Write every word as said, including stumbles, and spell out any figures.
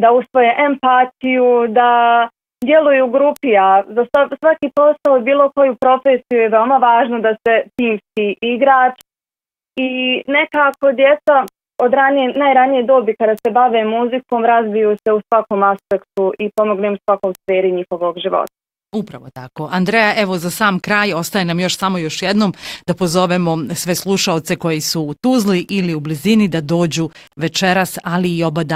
da usvoje empatiju, da djeluju u grupi, a za svaki posao i bilo koju profesiju je veoma važno da se timski igrač i nekako djeca od ranije, najranije dobi kada se bave muzikom razviju se u svakom aspektu i pomognu im u svakom sferi njihovog života. Upravo tako. Andreja, evo za sam kraj ostaje nam još samo još jednom da pozovemo sve slušaoce koji su u Tuzli ili u blizini da dođu večeras, ali i oba dana